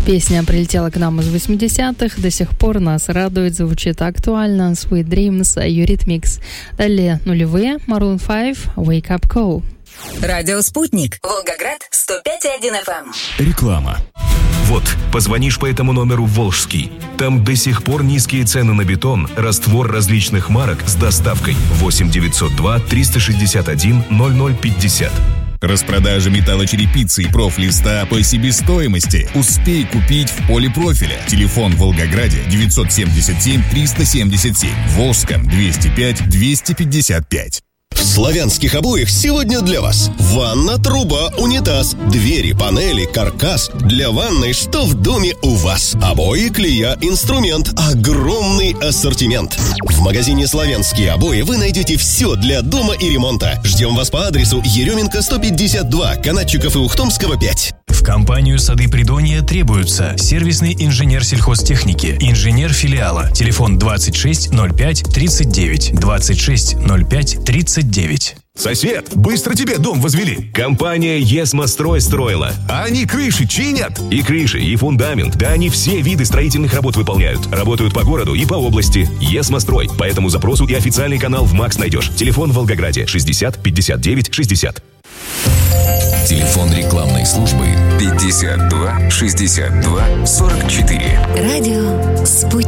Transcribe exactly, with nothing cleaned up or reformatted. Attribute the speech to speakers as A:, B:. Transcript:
A: Песня прилетела к нам из восьмидесятых, до сих пор нас радует, звучит актуально. Sweet Dreams, Eurythmics. Далее нулевые, Maroon пять, Wake Up Call.
B: Радио «Спутник», Волгоград, сто пять и один эф эм.
C: Реклама. Вот, позвонишь по этому номеру в Волжский. Там до сих пор низкие цены на бетон, раствор различных марок с доставкой. восемь девятьсот два триста шестьдесят один ноль ноль пятьдесят.
D: Распродажа металлочерепицы и профлиста по себестоимости. Успей купить в полипрофиле. Телефон в Волгограде девятьсот семьдесят семь триста семьдесят семь. В Волжском двести пять двести пятьдесят пять.
E: В славянских обоях сегодня для вас ванна, труба, унитаз, двери, панели, каркас. Для ванной что в доме у вас? Обои, клея, инструмент. Огромный ассортимент. В магазине «Славянские обои» вы найдете все для дома и ремонта. Ждем вас по адресу Еременко сто пятьдесят два, Канатчиков и Ухтомского пять.
F: В компанию «Сады Придонья» требуются сервисный инженер сельхозтехники, инженер филиала. Телефон двадцать шесть ноль пять тридцать девять, двадцать шесть ноль пять тридцать девять.
C: Сосед, быстро тебе дом возвели. Компания «Есмострой» строила.
D: А они крыши чинят?
C: И крыши, и фундамент. Да они все виды строительных работ выполняют. Работают по городу и по области. «Есмострой». По этому запросу и официальный канал в МАКС найдешь. Телефон в Волгограде шестьдесят пятьдесят девять шестьдесят.
G: Телефон рекламной службы пятьдесят два шестьдесят два сорок четыре.
B: Радио «Спутник».